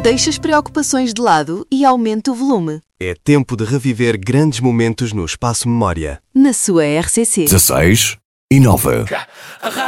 Deixe as preocupações de lado e aumente o volume. É tempo de reviver grandes momentos no espaço memória. Na sua RCC. 16 e 9.